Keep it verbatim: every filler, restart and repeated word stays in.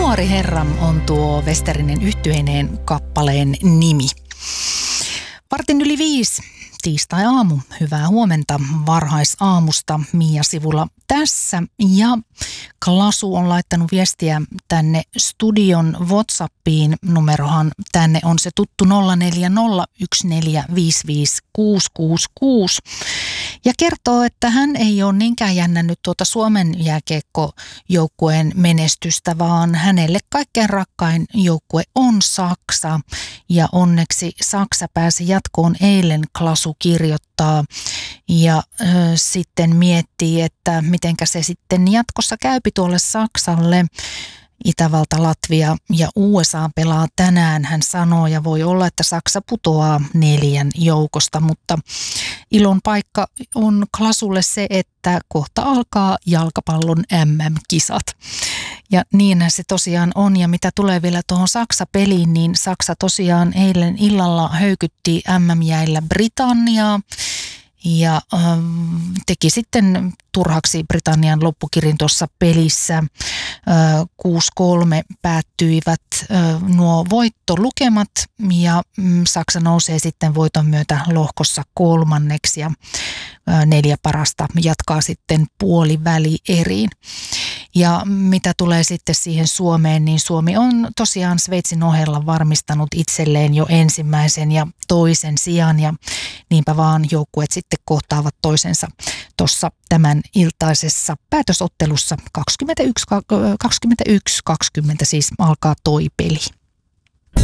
Nuori herra on tuo Westerinen yhtyeineen kappaleen nimi. Vartin yli viisi, tiistai-aamu. Hyvää huomenta varhaisaamusta. Mia Sivula tässä. Ja Klasu on laittanut viestiä tänne studion WhatsAppiin. Numerohan tänne on se tuttu nolla neljä nolla yksi neljä viisi viisi kuusi kuusi kuusi. Ja kertoo, että hän ei ole niinkään jännännyt tuota Suomen jääkiekkojoukkueen menestystä, vaan hänelle kaikkein rakkain joukkue on Saksa. Ja onneksi Saksa pääsi jatkoon eilen, Klasu kirjoittaa. Ja äh, sitten miettii, että mitenkä se sitten jatkossa käypi tuolle Saksalle. Itävalta, Latvia ja U S A pelaa tänään, hän sanoo, ja voi olla, että Saksa putoaa neljän joukosta, mutta ilon paikka on Klasulle se, että kohta alkaa jalkapallon M M-kisat. Ja niinhän se tosiaan on, ja mitä tulee vielä tuohon Saksa-peliin, niin Saksa tosiaan eilen illalla höykytti M M-jäillä Britanniaa. Ja äh, teki sitten turhaksi Britannian loppukirin tuossa pelissä. Äh, kuusi kolme päättyivät äh, nuo voittolukemat ja mm, Saksa nousee sitten voiton myötä lohkossa kolmanneksi ja äh, neljä parasta jatkaa sitten puoliväli eriin. Ja mitä tulee sitten siihen Suomeen, niin Suomi on tosiaan Sveitsin ohella varmistanut itselleen jo ensimmäisen ja toisen sijan ja niinpä vaan joukkueet sitten kohtaavat toisensa tuossa tämän iltaisessa päätösottelussa kaksikymmentäyksi kaksikymmentä siis alkaa toi peli.